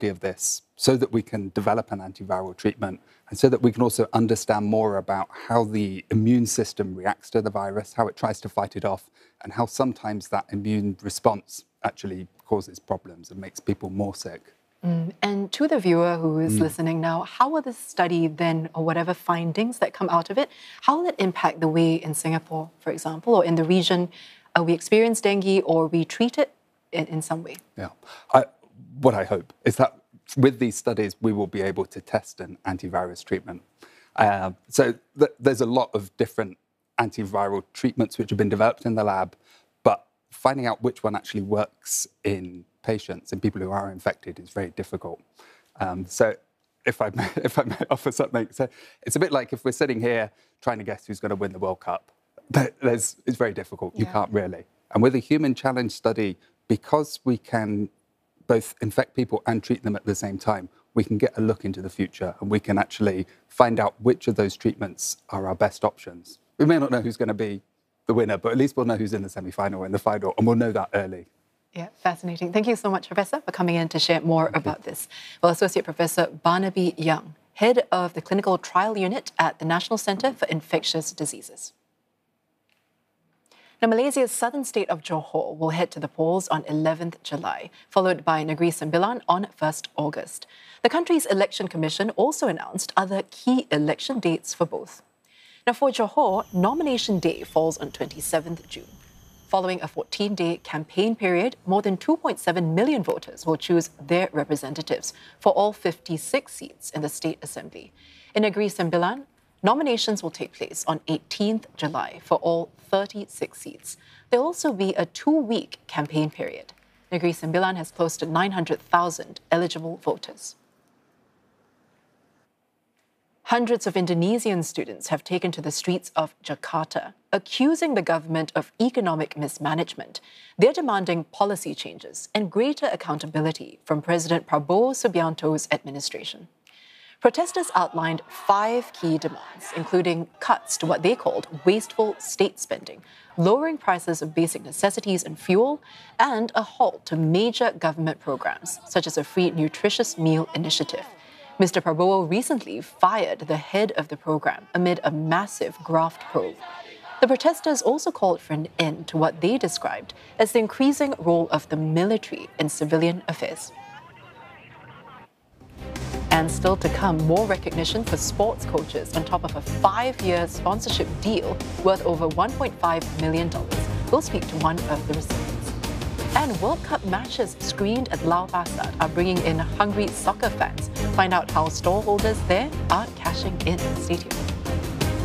of this so that we can develop an antiviral treatment and so that we can also understand more about how the immune system reacts to the virus, how it tries to fight it off, and how sometimes that immune response actually causes problems and makes people more sick. And to the viewer who is listening now, how will this study then, or whatever findings that come out of it, how will it impact the way in Singapore, for example, or in the region we experience dengue or we treat it in some way? Yeah. What I hope is that with these studies, we will be able to test an antivirus treatment. There's a lot of different antiviral treatments which have been developed in the lab, but finding out which one actually works in patients and people who are infected is very difficult. So if I may offer something, so it's a bit like if we're sitting here trying to guess who's going to win the World Cup. It's very difficult. You can't really. And with a human challenge study, because we can both infect people and treat them at the same time, we can get a look into the future and we can actually find out which of those treatments are our best options. We may not know who's going to be the winner, but at least we'll know who's in the semi-final or in the final, and we'll know that early. Yeah, fascinating. Thank you so much, Professor, for coming in to share more about this. Well, Associate Professor Barnaby Young, Head of the Clinical Trial Unit at the National Centre for Infectious Diseases. Now, Malaysia's southern state of Johor will head to the polls on 11th July, followed by Negeri Sembilan on 1st August. The country's election commission also announced other key election dates for both. Now, for Johor, nomination day falls on 27th June. Following a 14-day campaign period, more than 2.7 million voters will choose their representatives for all 56 seats in the State Assembly. In Negeri Sembilan, nominations will take place on 18th July for all 36 seats. There'll also be a 2-week campaign period. Negeri Sembilan has close to 900,000 eligible voters. Hundreds of Indonesian students have taken to the streets of Jakarta, accusing the government of economic mismanagement. They're demanding policy changes and greater accountability from President Prabowo Subianto's administration. Protesters outlined 5 key demands, including cuts to what they called wasteful state spending, lowering prices of basic necessities and fuel, and a halt to major government programs, such as a free nutritious meal initiative. Mr. Prabowo recently fired the head of the program amid a massive graft probe. The protesters also called for an end to what they described as the increasing role of the military in civilian affairs. And still to come, more recognition for sports coaches on top of a 5-year sponsorship deal worth over $1.5 million. We'll speak to one of the recipients. And World Cup matches screened at Lau Pa Sat are bringing in hungry soccer fans. Find out how stallholders there are cashing in. Stay tuned.